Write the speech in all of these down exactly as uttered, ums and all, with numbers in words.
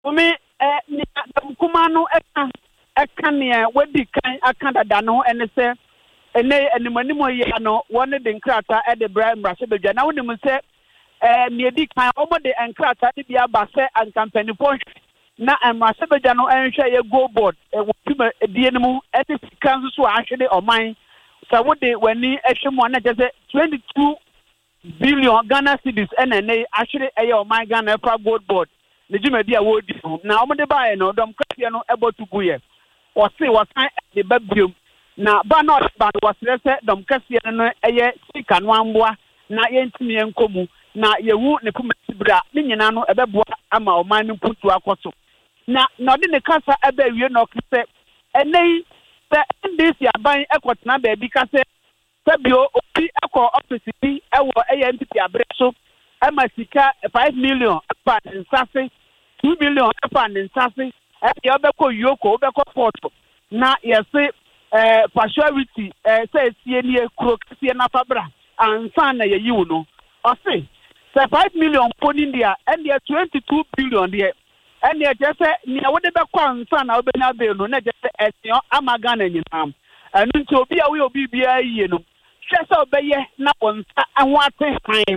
umi eh ni kuma no eka eka ne wadi kan aka dada no ene se ene enimanimu ya no won de nkrata e de bra mrase bedwa na wonim se eh ne di kan omo de nkrata de bia ba se ankampani po na mrase bedwa no enhwe ye go board e wotuma die nemu e de sika so ahwede oman sa wode wani ehwemu na je se twenty-two billion Ghana cedis ene ne ahwede e ye oman Ghana fa gold board ne jumadi a wodi na omo de bae no dom kafia no ebotuguye o se wasan de babiom na ba no ba wasrese dom kafia no eye sika no amboa na yentimi enkomu na yewu ne kuma sibra ne nyina no ebeboa ama oman no putu akoso na no de ne kasa ebe wie no kse enei se ndisi aban ekotena ba bi kase sabio obi ekọ office bi ewo eye entity abreso ama sika five million pa nsase two million pa nsase e obekọ yoko obekọ port na yesi eh partiality eh say sie ni ekuro kase na fabra ansan na yeyiwu no o say say five million poni India and there twenty-two billion there and there just say ni awode bekọ ansan na obenya be no na just esion amaga na nyinam anu nti obi a we obi bia yie no hwese obeye na onsa ahwate kan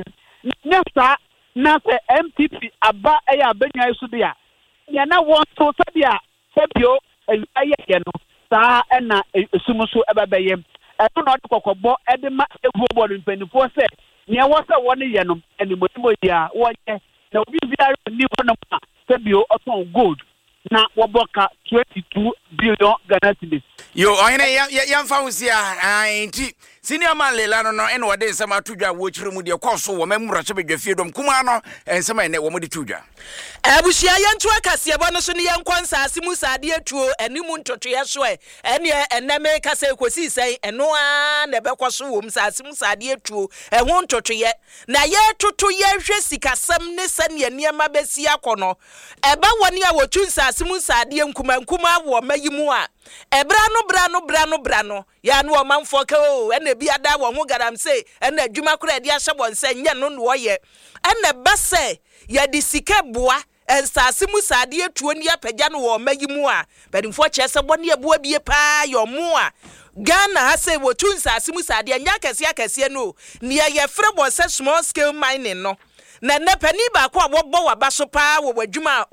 nyasa na se M T P aba eya abenya isu dia ya na won so sabia sabio aye ye no sa na esumuso ebebeye eno no de kokobọ ede ma evuo bọ no mpanifo se ne wo se won ye no enimodimo ya wo ye na obi bia ni wono ma sabio oton gold na woboka twenty-two billion Ghana cedis. Yo oyene ya mfa wusia anti senior man lela no no ene wode nsema tudwa wo chire mu de koso wo mamura se bedwafie dom kuma no nsema ene wo mu de tudwa abushia yentu akase bo no so ne yenkonsa asimu sade atuo animu ntotoye so e ene eneme kase kosi sen eno a na bekoso wo msa asimu sade atuo eho ntotoye na ye toto ye hwe sikasem ne sane niema besi akono eba woni a wotunsa asimu sade nkuma nkuma wo mayimu a ebra no bra no bra no bra no ya no omanfo ka o ene bia da wo ho garam se ene adwuma kora de ahye bo nse nye no no ye ene bese ya di sika boa ensase mu sade etuo ni apagya no wo mayimu a bedimfo chese bone eboa bie pa yo mo a Ghana ha se wotu nsase mu sade anya kase akase no ne ye frebo se small scale mining no na na pani ba ko wo bo wa baso pa wo wadwuma